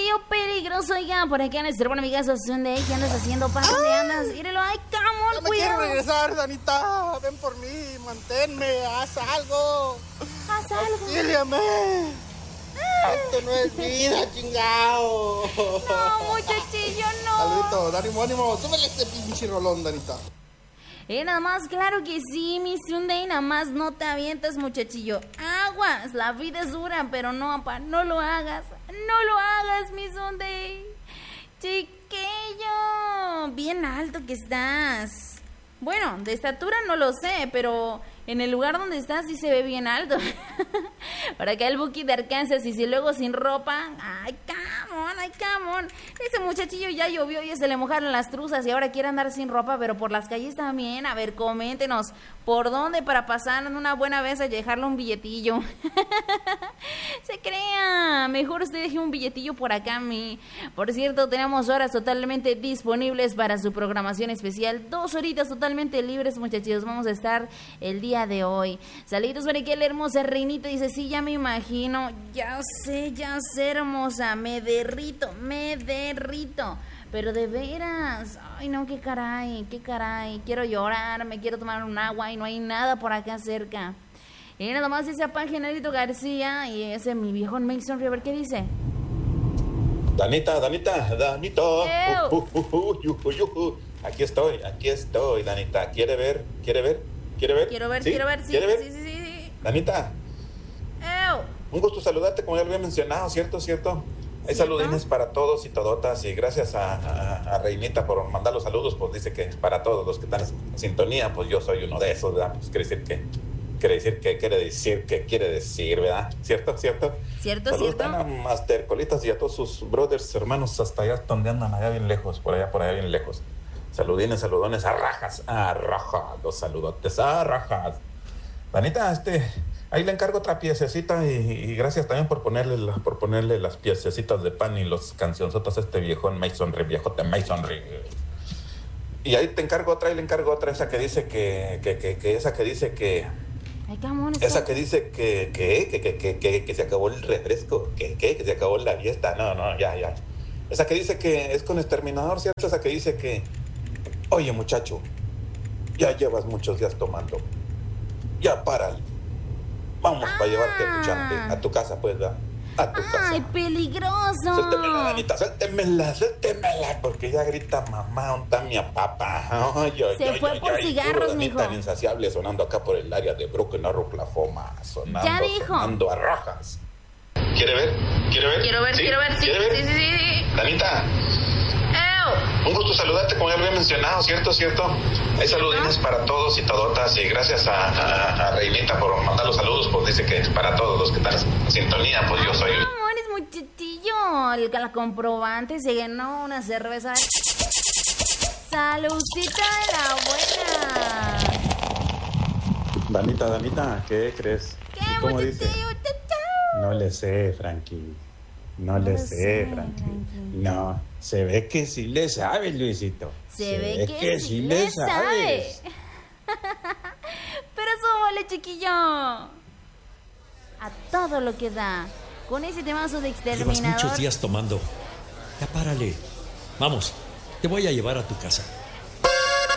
muchachillo peligroso, oiga, por aquí nuestro buen amigazo Sunday, ¿qué andas haciendo? ¿Para dónde andas? Mírelo, ay, camón, Ya me cuidado. quiero regresar, Danita. Ven por mí, manténme, haz algo. Haz algo. Auxíliame. Esto no es vida, chingao. No, muchachillo, no. Saludito, ánimo, ánimo. Súbele este pinche rolón, Danita. Nada más, claro que sí, mi Sunday, nada más no te avientas, muchachillo. Aguas, la vida es dura, pero no, pa, no lo hagas. No lo hagas, mi Sunday. Chiquillo, bien alto que estás. Bueno, de estatura no lo sé, pero en el lugar donde estás sí se ve bien alto. Para acá el Buki de Arkansas y si luego sin ropa. Ay, come on. Ese muchachillo ya llovió y se le mojaron las truzas y ahora quiere andar sin ropa, pero por las calles también. A ver, coméntenos, ¿por dónde para pasar en una buena vez a dejarle un billetillo? Se crea, mejor usted deje un billetillo por acá a mí. Por cierto, tenemos horas totalmente disponibles para su programación especial. 2 horitas totalmente libres, muchachos. Vamos a estar el día de hoy. Saludos para que la hermosa reinita dice, sí, ya me imagino. Ya sé, hermosa. Me derrito. Pero de veras, ay no, qué caray. Quiero llorar, me quiero tomar un agua y no hay nada por acá cerca. Y nada más ese Generito García y ese mi viejo Mason River, ¿qué dice? Danita. Aquí estoy, Danita. ¿Quiere ver? Quiero ver, sí. Danita. Un gusto saludarte, como ya lo había mencionado, ¿cierto? Hay saludines para todos y todotas, y gracias a Reinita por mandar los saludos, pues dice que para todos los que están en sintonía, pues yo soy uno de esos, ¿verdad? Pues quiere decir, ¿verdad? ¿Cierto? Saludos a Master Colitas y a todos sus brothers, hermanos, hasta allá donde andan, allá bien lejos, por allá bien lejos. Saludones a rajas, los saludotes, a rajas. Danita, ahí le encargo otra piececita y gracias también por ponerle las piececitas de pan y los cancionzotas a este viejote Masonry. Y ahí te encargo otra, esa que dice que Ay, camón, esa que dice que se acabó el refresco, que se acabó la fiesta, no, ya. Esa que dice que es con exterminador, ¿cierto? Esa que dice que, oye muchacho, ya llevas muchos días tomando, ya párale. Vamos para llevarte a tu casa, pues, ¿verdad? A tu casa. ¡Ay, peligroso! Suéltemela, Danita, suéltemela, porque ya grita mamá, ¿dónde está mi papá? Se fue por cigarros, mijo. Tan insaciable sonando acá por el área de Broken Arrow, Oklahoma, sonando a rajas. ¿Quiere ver? Sí. Danita. Un gusto saludarte, como ya lo había mencionado, ¿cierto? Hay saludines para todos y todotas, y gracias a Reinita por mandar los saludos, pues dice que para todos los que están en sintonía, pues yo soy... No, eres muchachillo, la comprobante se ganó una cerveza. ¡Saludcita de la buena! Danita, ¿qué crees? ¿Qué, ¿Cómo dice? No le sé, Frankie. No le sé, Frankie. No, se ve que sí le sabes, Luisito. Se ve que sí le sabe. Pero súbale, chiquillo. A todo lo que da. Con ese temazo de exterminador. Llevas muchos días tomando. Ya párale. Vamos, te voy a llevar a tu casa.